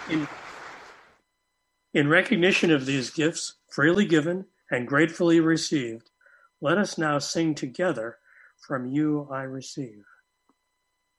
In, in recognition of these gifts, freely given and gratefully received, let us now sing together, "From You I Receive."